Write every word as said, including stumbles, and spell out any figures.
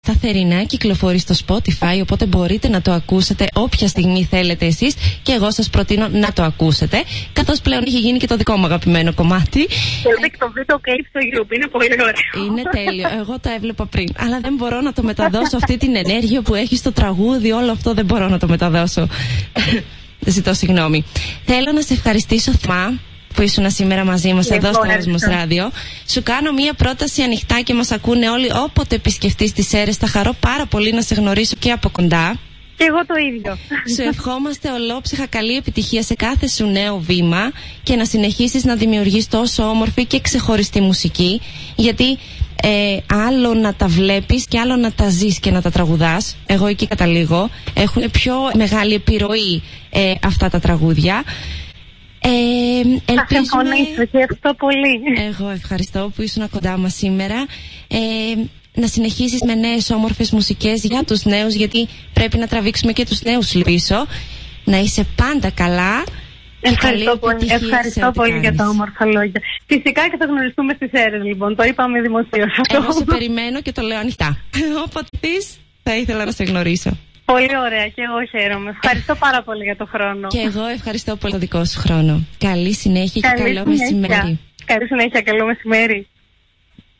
Σταθερινά κυκλοφορεί στο Spotify, οπότε μπορείτε να το ακούσετε όποια στιγμή θέλετε εσείς και εγώ σας προτείνω να το ακούσετε, καθώς πλέον έχει γίνει και το δικό μου αγαπημένο κομμάτι. Και το βίντεο κλιπ στο YouTube είναι πολύ ωραίο. Είναι τέλειο, εγώ το έβλεπα πριν, αλλά δεν μπορώ να το μεταδώσω αυτή την ενέργεια που έχει στο τραγούδι, όλο αυτό δεν μπορώ να το μεταδώσω. Ζητώ συγγνώμη. Θέλω να σε ευχαριστήσω, Θωμά, που ήσουν σήμερα μαζί μας εδώ στο Άσμος Ράδιο. Σου κάνω μία πρόταση ανοιχτά και μας ακούνε όλοι. Όποτε επισκεφτείς τις Σέρρες, θα χαρώ πάρα πολύ να σε γνωρίσω και από κοντά. Και εγώ το ίδιο. Σου ευχόμαστε ολόψυχα καλή επιτυχία σε κάθε σου νέο βήμα και να συνεχίσεις να δημιουργείς τόσο όμορφη και ξεχωριστή μουσική, γιατί ε, άλλο να τα βλέπεις και άλλο να τα ζεις και να τα τραγουδάς. Εγώ εκεί καταλήγω. Έχουν πιο μεγάλη επιρροή ε, αυτά τα τραγούδια. Ε, ελπίζουμε... Ευχαριστώ πολύ. Εγώ ευχαριστώ που ήσουν κοντά μας σήμερα. Ε, να συνεχίσεις με νέες όμορφες μουσικές για τους νέους, γιατί πρέπει να τραβήξουμε και τους νέους πίσω. Να είσαι πάντα καλά. Ευχαριστώ πολύ, ευχαριστώ πολύ για τα όμορφα λόγια. Φυσικά και θα γνωριστούμε στις Σέρρες, λοιπόν. Το είπαμε δημοσίως αυτό. Εγώ σε περιμένω και το λέω ανοιχτά. Όποτε πεις, θα ήθελα να σε γνωρίσω. Πολύ ωραία και εγώ χαίρομαι. Ευχαριστώ πάρα πολύ για το χρόνο. Και εγώ ευχαριστώ πολύ το δικό σου χρόνο. Καλή συνέχεια. Καλή και καλό συνέχεια. μεσημέρι. Καλή συνέχεια, καλό μεσημέρι.